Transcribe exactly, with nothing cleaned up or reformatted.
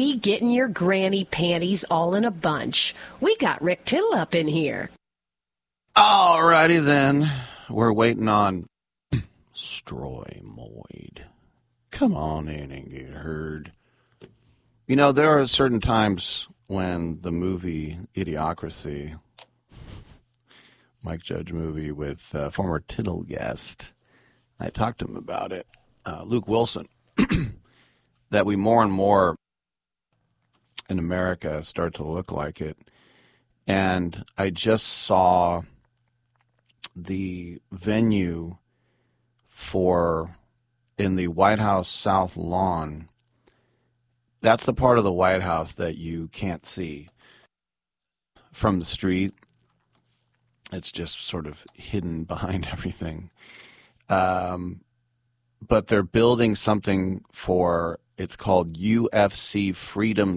be getting your granny panties all in a bunch. We got Rick Tittle up in here. All righty then. We're waiting on Stroymoid. Come on in and get heard. You know, there are certain times when the movie Idiocracy, Mike Judge movie with uh, former Tittle guest, I talked to him about it, uh, Luke Wilson, that we more and more in America start to look like it. And I just saw the venue for in the White House South Lawn. That's the part of the White House that you can't see from the street. It's just sort of hidden behind everything. Um, but they're building something for, it's called U F C Freedom